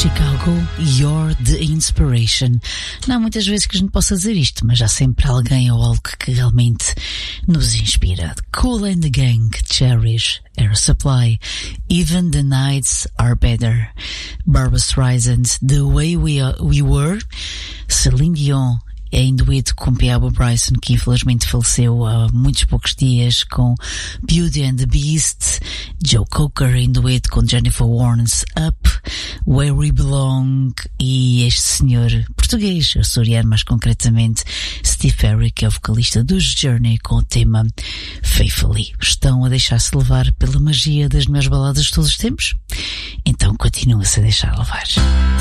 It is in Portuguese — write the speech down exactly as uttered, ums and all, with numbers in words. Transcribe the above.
Chicago, You're the Inspiration. Não há muitas vezes que a gente possa dizer isto, mas há sempre alguém ou algo que realmente nos inspira. Kool and the Gang, Cherish, Air Supply, Even the Nights Are Better, Barbra Streisand, The Way We, Are, We Were, Celine Dion, em dueto com Peabo Bryson, que infelizmente faleceu há muitos poucos dias, com Beauty and the Beast, Joe Cocker em dueto com Jennifer Warnes, Up, Where We Belong, e este senhor português, açoriano mais concretamente, Steve Perry, que é o vocalista dos Journey, com o tema Faithfully. Estão a deixar-se levar pela magia das melhores baladas de todos os tempos? Então continua-se a deixar levar.